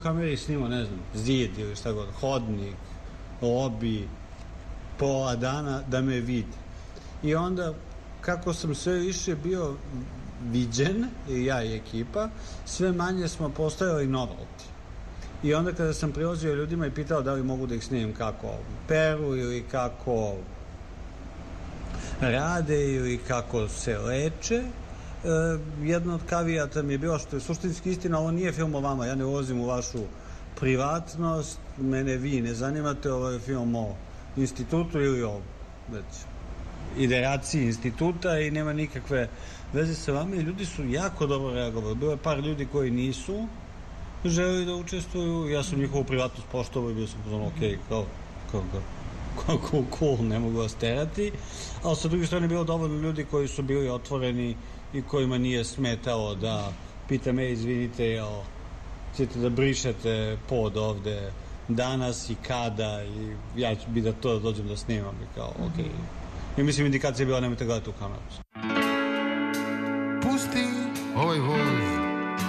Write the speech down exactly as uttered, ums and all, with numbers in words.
kameri snimao, ne znam, zid ili šta god, hodnik, lobi, pola dana da me vidi. I onda, kako sam sve više bio viđen, i ja i ekipa, sve manje smo postajali novelty. I onda kada sam prilazio ljudima i pitao da li mogu da ih snimim kako peru ili kako rade ili kako se leče, Uh, jedna od kavijata mi je bila što je suštinski istina, ovo nije film o vama, ja ne ulazim u vašu privatnost, mene vi ne zanimate, ovo je film o institutu ili o već, ideaciji instituta i nema nikakve veze sa vama i ljudi su jako dobro reagovali. Bilo je par ljudi koji nisu želeli da učestvuju, ja sam njihovu privatnost poštovao i bio sam pozvano ok, kao, kao, kao cool, cool, ne mogu vas terati, ali sa druge strane bilo dovoljno ljudi koji su bili otvoreni i kojima nije smetalo da pita me, izvinite, jel ćete da brišete pod ovde danas i kada i ja ću bi da to dođem da snimam i kao, ok. I mislim indikacija je bila nemojte gledati u kameru. Pusti ovaj voz